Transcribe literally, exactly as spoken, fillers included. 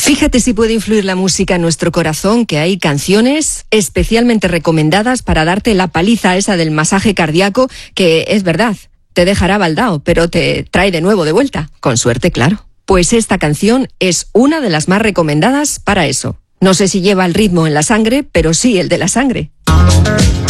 Fíjate si puede influir la música en nuestro corazón, que hay canciones especialmente recomendadas para darte la paliza esa del masaje cardíaco, que es verdad, te dejará baldao, pero te trae de nuevo de vuelta. Con suerte, claro. Pues esta canción es una de las más recomendadas para eso. No sé si lleva el ritmo en la sangre, pero sí el de la sangre.